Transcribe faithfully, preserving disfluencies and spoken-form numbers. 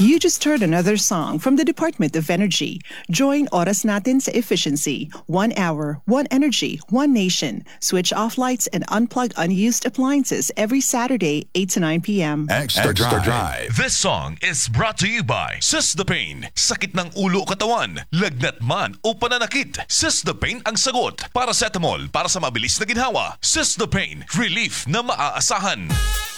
You just heard another song from the Department of Energy. Join Oras Natin sa Efficiency. One hour, one energy, one nation. Switch off lights and unplug unused appliances every Saturday, eight to nine p.m. Extra, Extra Drive. This song is brought to you by Sys-The-Pain. Sakit ng ulo o katawan, lagnat man o pananakit. Sys-The-Pain ang sagot. Paracetamol para sa mabilis na ginhawa. Sys-The-Pain, relief na maaasahan.